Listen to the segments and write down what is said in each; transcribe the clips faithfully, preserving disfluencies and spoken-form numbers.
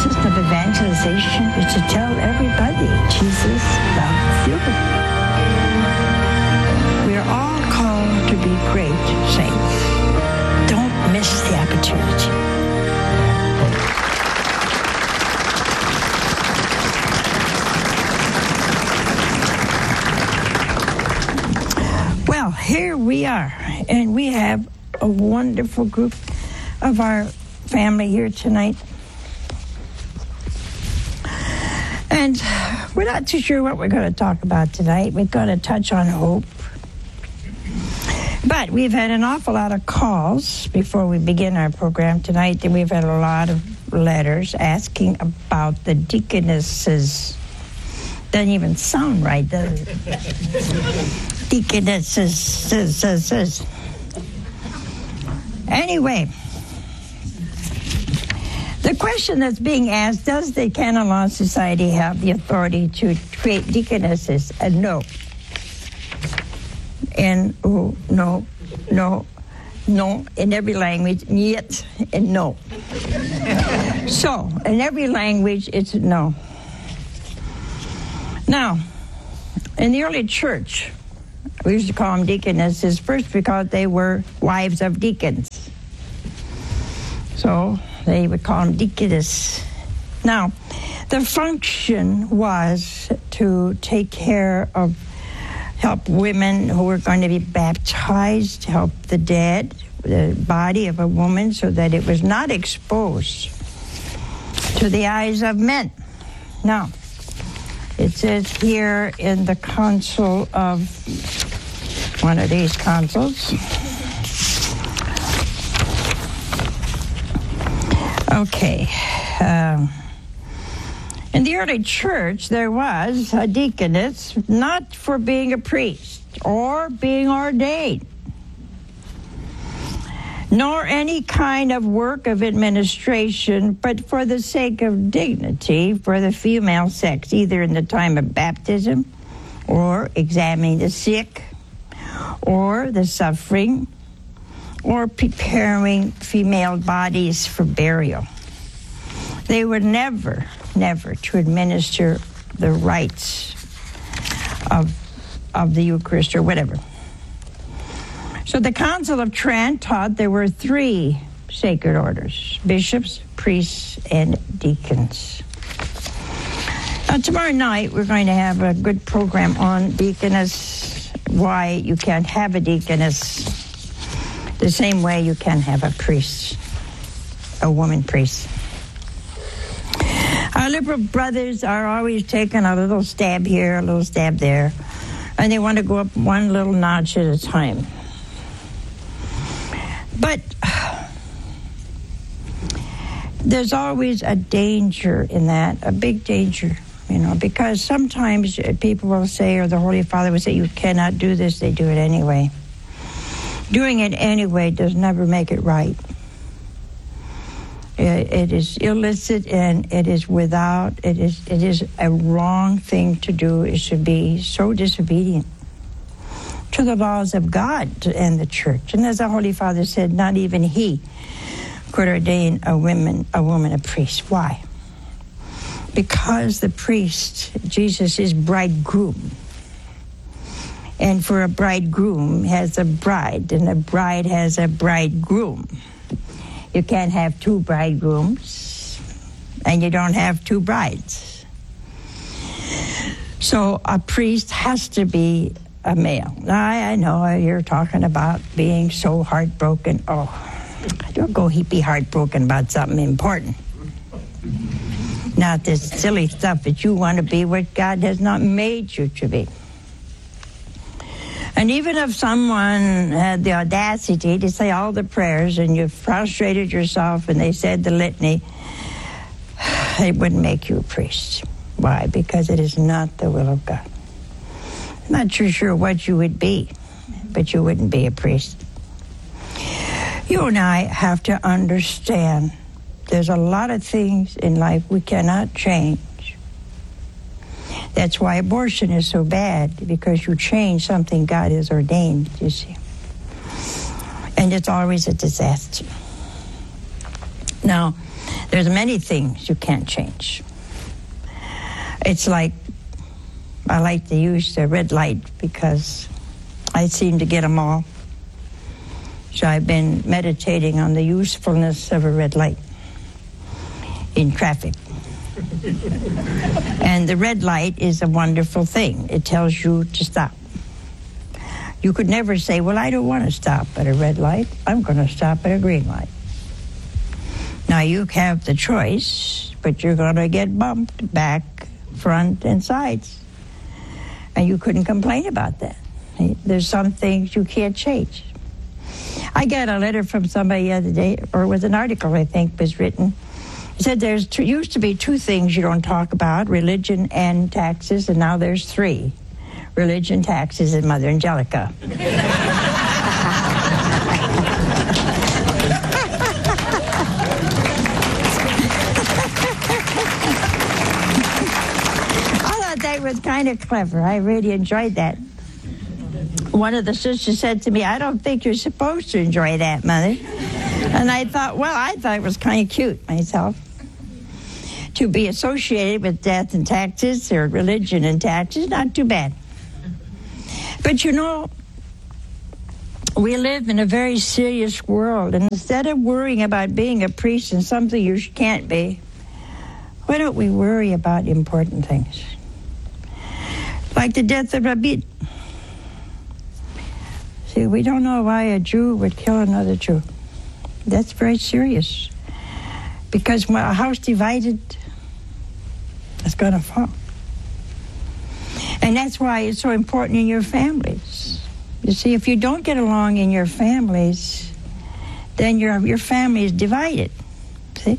purposes of evangelization is to tell everybody Jesus loves you. We are all called to be great saints. Don't miss the opportunity. Well, here we are, and we have a wonderful group of our family here tonight. And we're not too sure what we're going to talk about tonight. We're going to touch on hope. But we've had an awful lot of calls before we begin our program tonight, and we've had a lot of letters asking about the deaconesses. Doesn't even sound right, does it? Deaconesses. Anyway, the question that's being asked, does the Canon Law Society have the authority to create deaconesses? And no. And oh, no, no, no, in every language, yet, and no. So, in every language, it's no. Now, in the early church, we used to call them deaconesses first because they were wives of deacons. So they would call them deaconess. Now, the function was to take care of, help women who were going to be baptized, help the dead, the body of a woman, so that it was not exposed to the eyes of men. Now, it says here in the council of one of these councils. Okay. Um, in the early church, there was a deaconess, not for being a priest or being ordained, nor any kind of work of administration, but for the sake of dignity for the female sex, either in the time of baptism or examining the sick or the suffering or preparing female bodies for burial. They were never, never to administer the rites of, of the Eucharist or whatever. So the Council of Trent taught there were three sacred orders: bishops, priests, and deacons. Now, tomorrow night, we're going to have a good program on deaconess, why you can't have a deaconess the same way you can have a priest, a woman priest. Our liberal brothers are always taking a little stab here, a little stab there, and they want to go up one little notch at a time. But there's always a danger in that, a big danger, you know, because sometimes people will say, or the Holy Father will say, you cannot do this, they do it anyway. Doing it anyway does never make it right. It, it is illicit and it is without, it is, it is a wrong thing to do. It should be so disobedient to the laws of God and the church. And as the Holy Father said, not even he could ordain a woman, a woman a priest. Why? Because the priest, Jesus, is bridegroom. And for a bridegroom has a bride, and a bride has a bridegroom. You can't have two bridegrooms, and you don't have two brides. So a priest has to be a male. Now, I, I know you're talking about being so heartbroken. Oh, don't go be heartbroken about something important. Not this silly stuff that you want to be what God has not made you to be. And even if someone had the audacity to say all the prayers and you prostrated yourself and they said the litany, it wouldn't make you a priest. Why? Because it is not the will of God. I'm not too sure what you would be, but you wouldn't be a priest. You and I have to understand there's a lot of things in life we cannot change. That's why abortion is so bad, because you change something God has ordained, you see. And it's always a disaster. Now, There's many things you can't change. It's like, I like to use the red light because I seem to get them all. So I've been meditating on the usefulness of a red light in traffic. And the red light is a wonderful thing. It tells you to stop. You could never say, well, I don't want to stop at a red light. I'm going to stop at a green light. Now, you have the choice, but you're going to get bumped back, front, and sides. And you couldn't complain about that. There's some things you can't change. I got a letter from somebody the other day, or it was an article, I think, was written. It said there's two, used to be two things you don't talk about, religion and taxes, and now there's three. Religion, taxes, and Mother Angelica. That was kind of clever. I really enjoyed that. One of the sisters said to me, I don't think you're supposed to enjoy that, Mother. And I thought, well, I thought it was kind of cute myself. To be associated with death and taxes or religion and taxes, not too bad. But you know, we live in a very serious world, and instead of worrying about being a priest and something you can't be, why don't we worry about important things? Like the death of Rabin. See, we don't know why a Jew would kill another Jew. That's very serious. Because when a house divided, it's going to fall. And that's why it's so important in your families. You see, if you don't get along in your families, then your your family is divided. See?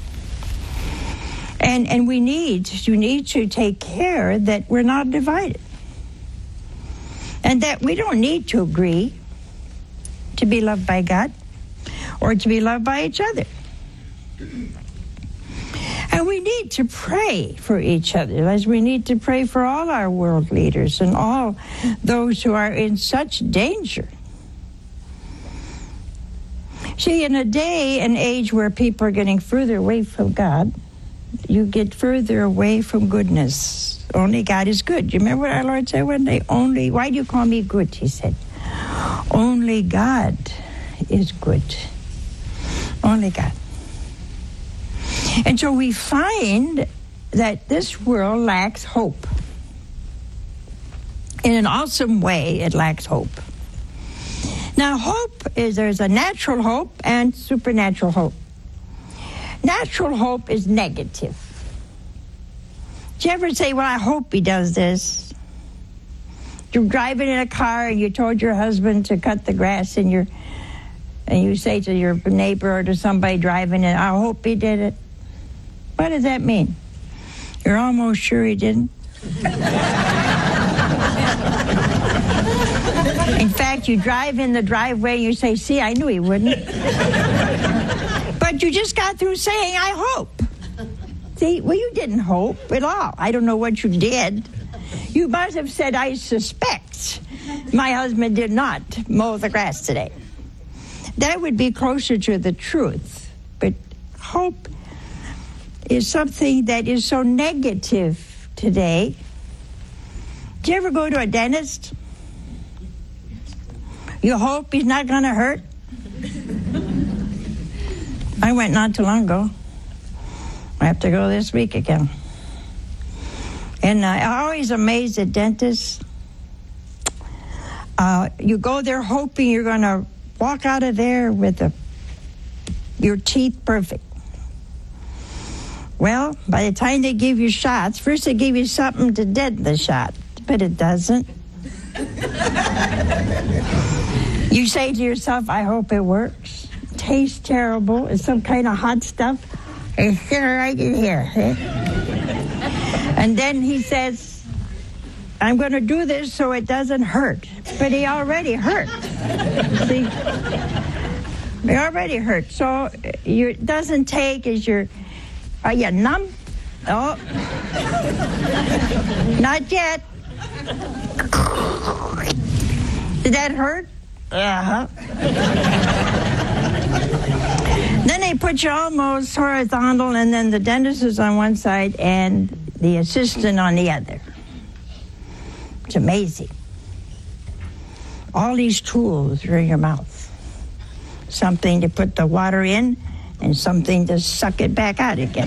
And and we need, you need to take care that we're not divided. And that we don't need to agree to be loved by God or to be loved by each other. And we need to pray for each other, as we need to pray for all our world leaders and all those who are in such danger. See, in a day and age where people are getting further away from God, you get further away from goodness. Only God is good. You remember what our Lord said one day? Only, why do you call me good? He said, only God is good. Only God. And so we find that this world lacks hope. In an awesome way, it lacks hope. Now, hope is, there's a natural hope and supernatural hope. Natural hope is negative. Do you ever say, well, I hope he does this? You're driving in a car and you told your husband to cut the grass and you're, and you say to your neighbor or to somebody driving in, I hope he did it. What does that mean? You're almost sure he didn't? In fact, you drive in the driveway and you say, see, I knew he wouldn't. But you just got through saying, I hope. See, well, you didn't hope at all. I don't know what you did. You must have said, I suspect my husband did not mow the grass today. That would be closer to the truth. But hope is something that is so negative today. Do you ever go to a dentist? You hope he's not going to hurt? I went not too long ago. I have to go this week again. And uh, I'm always amazed at dentists. Uh, you go there hoping you're going to walk out of there with a, your teeth perfect. Well, by the time they give you shots, first they give you something to deaden the shot, but it doesn't. You say to yourself, I hope it works. Tastes terrible. It's some kind of hot stuff. It's sitting right in here. Eh? And then he says, I'm going to do this so it doesn't hurt. But he already hurt. See? He already hurt. So you, it doesn't take as you're, are you numb? Oh. Not yet. Did that hurt? Uh-huh. Then they put you almost horizontal, and then the dentist is on one side and the assistant on the other. It's amazing. All these tools are in your mouth. Something to put the water in and something to suck it back out again.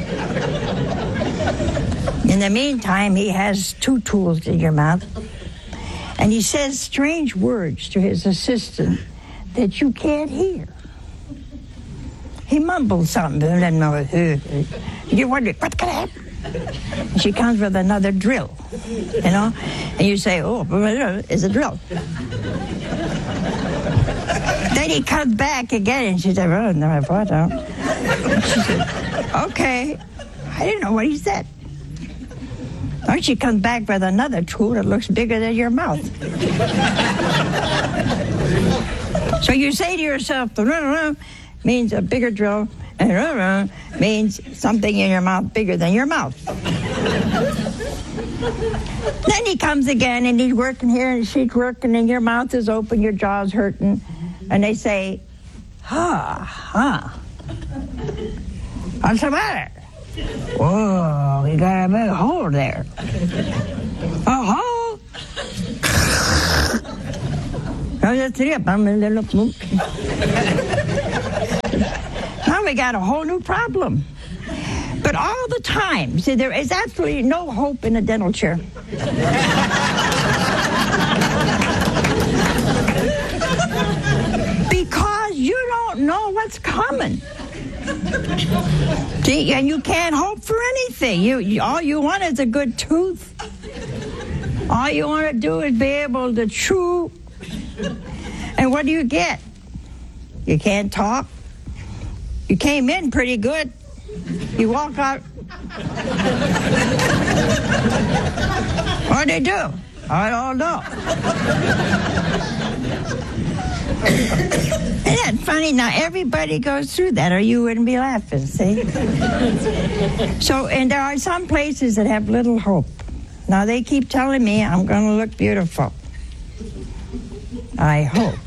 In the meantime, he has two tools in your mouth, and he says strange words to his assistant that you can't hear. He mumbles something, and then you wonder, what could happen? And she comes with another drill, you know, and you say, oh, it's a drill. Then he comes back again, and she said, oh, no, I thought so. She said, okay, I didn't know what he said. Or she comes back with another tool that looks bigger than your mouth. So you say to yourself, the run means a bigger drill, and run means something in your mouth bigger than your mouth. Then he comes again, and he's working here, and she's working, and your mouth is open, your jaw's hurting, and they say, ha, ha. What's the matter? Whoa, we got a big hole there. A hole? Now we got a whole new problem. But all the time, see, there is absolutely no hope in a dental chair. Because you don't know what's coming. See, and you can't hope for anything. You, you all you want is a good tooth. All you want to do is be able to chew. And what do you get? You can't talk. You came in pretty good. You walk out. What'd they do? I don't know. Isn't that funny? Now, everybody goes through that, or you wouldn't be laughing, see? So, and there are some places that have little hope. Now, they keep telling me I'm going to look beautiful. I hope.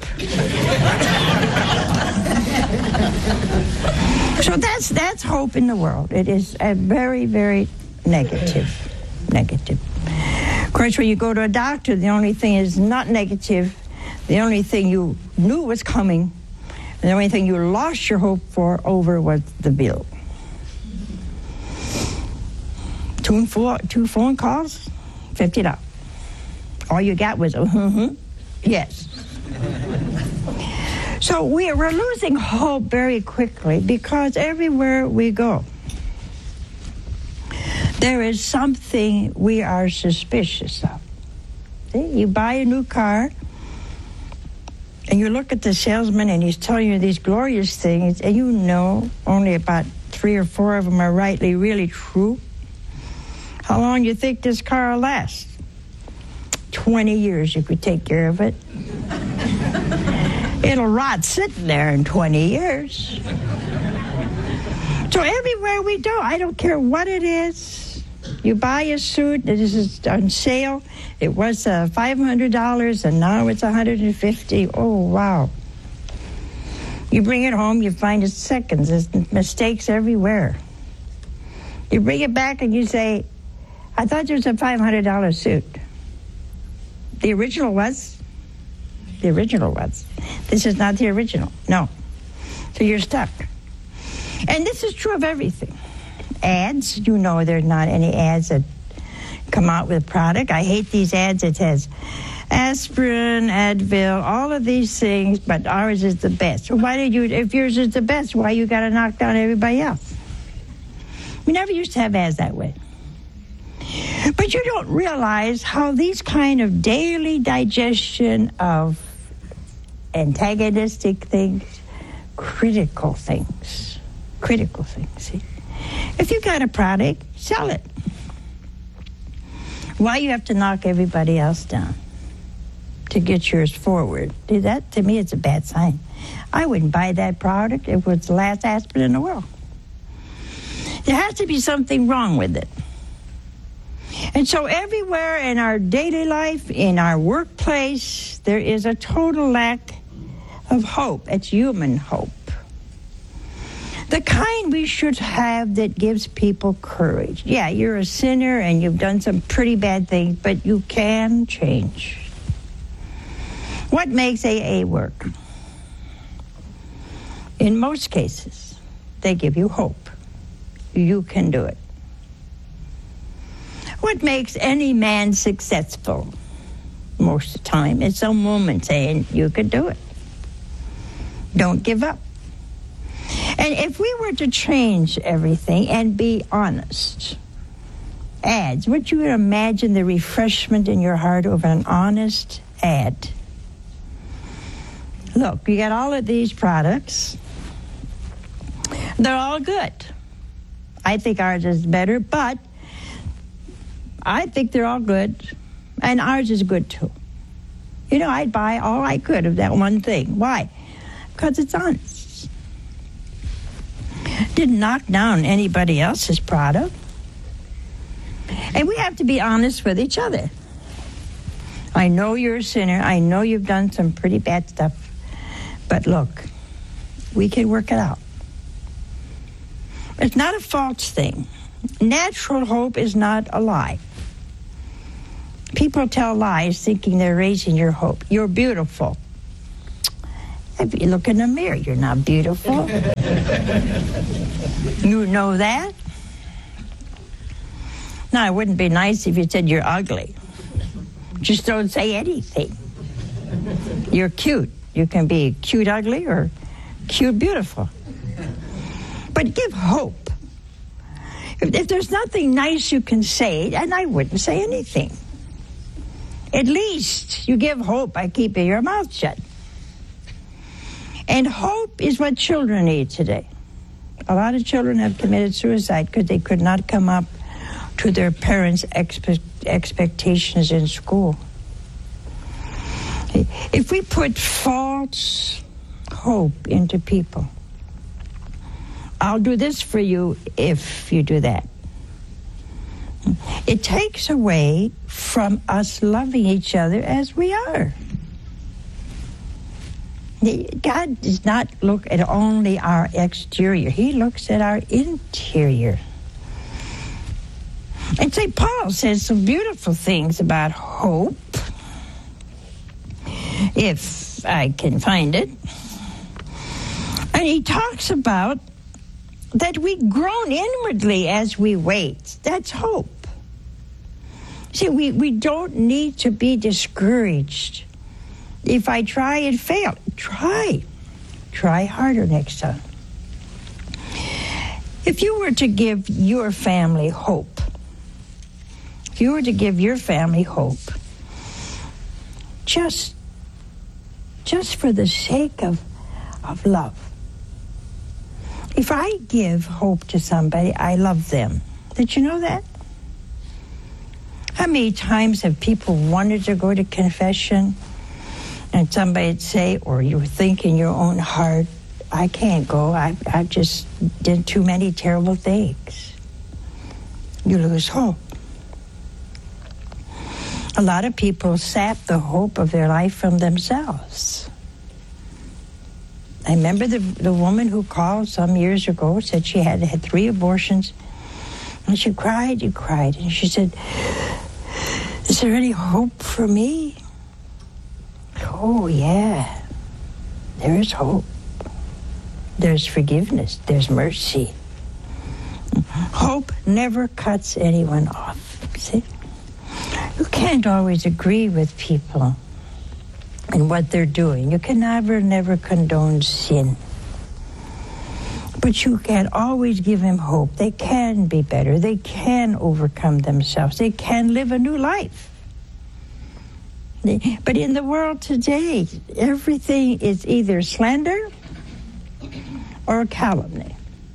So that's that's hope in the world. It is a very, very negative, negative. Of course, when you go to a doctor, the only thing is not negative. The only thing you knew was coming, and the only thing you lost your hope for over was the bill. Two, four, two phone calls, fifty dollars. All you got was, mm-hmm, yes. So we are, we're losing hope very quickly because everywhere we go, there is something we are suspicious of. See, you buy a new car, and you look at the salesman, and he's telling you these glorious things, and you know only about three or four of them are rightly, really true. How long do you think this car will last? Twenty years, you could take care of it. It'll rot sitting there in twenty years. So everywhere we go, I don't care what it is. You buy a suit, this is on sale. It was uh, five hundred dollars, and now it's one hundred fifty dollars. Oh, wow. You bring it home, you find it seconds. There's mistakes everywhere. You bring it back, and you say, I thought it was a five hundred dollars suit. The original was? The original was. This is not the original. No. So you're stuck. And this is true of everything. Ads, you know there's not any ads that come out with product. I hate these ads. It has aspirin, Advil, all of these things, but ours is the best. So why did you, if yours is the best, why you got to knock down everybody else? We never used to have ads that way. But you don't realize how these kind of daily digestion of antagonistic things, critical things, critical things, see? If you got a product, sell it. Why you have to knock everybody else down to get yours forward? See, that, to me, it's a bad sign. I wouldn't buy that product. It was the last aspirin in the world. There has to be something wrong with it. And so everywhere in our daily life, in our workplace, there is a total lack of hope. It's human hope. The kind we should have that gives people courage. Yeah, you're a sinner and you've done some pretty bad things, but you can change. What makes A A work? In most cases, they give you hope. You can do it. What makes any man successful? Most of the time, it's some woman saying, you can do it. Don't give up. And if we were to change everything and be honest, ads, would you imagine the refreshment in your heart over an honest ad? Look, you got all of these products. They're all good. I think ours is better, but I think they're all good, and ours is good too. You know, I'd buy all I could of that one thing. Why? Because it's honest. Didn't knock down anybody else's product. And we have to be honest with each other. I know you're a sinner. I know you've done some pretty bad stuff. But look, we can work it out. It's not a false thing. Natural hope is not a lie. People tell lies thinking they're raising your hope. You're beautiful. If you look in the mirror, you're not beautiful. You know that? Now, it wouldn't be nice if you said you're ugly. Just don't say anything. You're cute. You can be cute ugly or cute beautiful. But give hope. If, if there's nothing nice you can say, and I wouldn't say anything. At least you give hope by keeping your mouth shut. And hope is what children need today. A lot of children have committed suicide because they could not come up to their parents' expe- expectations in school. If we put false hope into people, I'll do this for you if you do that. It takes away from us loving each other as we are. God does not look at only our exterior. He looks at our interior. And Saint Paul says some beautiful things about hope, if I can find it. And he talks about that we groan inwardly as we wait. That's hope. See, we, we don't need to be discouraged. If I try and fail, try. Try harder next time. If you were to give your family hope, if you were to give your family hope, just, just for the sake of, of love. If I give hope to somebody, I love them. Did you know that? How many times have people wanted to go to confession and somebody'd say, or you think in your own heart, I can't go. I, I just did too many terrible things. You lose hope. A lot of people sap the hope of their life from themselves. I remember the, the woman who called some years ago, said she had had three abortions, and she cried and cried, and she said, is there any hope for me? Oh, yeah. There is hope. There's forgiveness. There's mercy. Hope never cuts anyone off. See? You can't always agree with people and what they're doing. You can never, never condone sin. But you can always give them hope. They can be better. They can overcome themselves. They can live a new life. But in the world today, everything is either slander or calumny.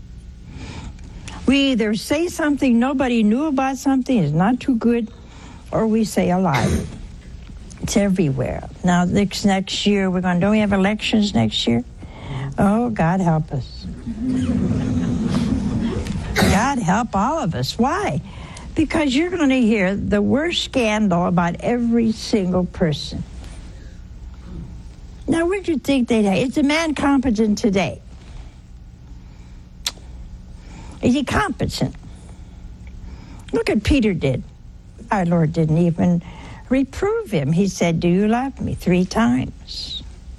We either say something nobody knew about something is not too good, or we say a lie. It's everywhere. Now, next, next year, we're going, don't we have elections next year? Oh, God help us. God help all of us. Why? Because you're going to hear the worst scandal about every single person. Now, where do you think they'd have? Is a man competent today? Is he competent? Look what Peter did. Our Lord didn't even reprove him. He said, do you love me? Three times.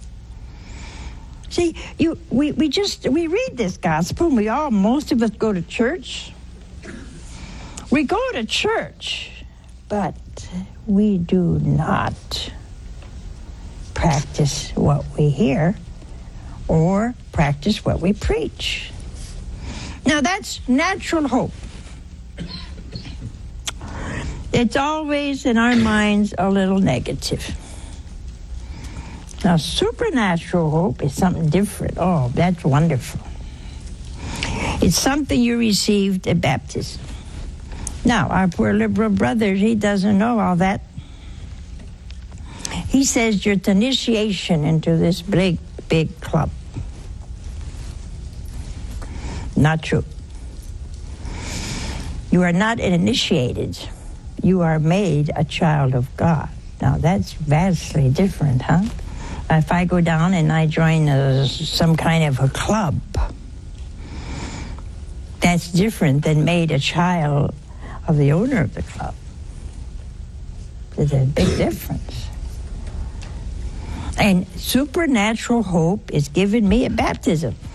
See, you, we, we just, we read this gospel, and we all, most of us go to church. We go to church, but we do not practice what we hear or practice what we preach. Now, that's natural hope. It's always in our minds a little negative. Now, supernatural hope is something different. Oh, that's wonderful. It's something you received at baptism. Now, our poor liberal brother, he doesn't know all that. He says you're the initiation into this big, big club. Not true. You are not initiated. You are made a child of God. Now, that's vastly different, huh? If I go down and I join a, some kind of a club, that's different than made a child of the owner of the club. There's a big difference. And supernatural hope is given me at baptism.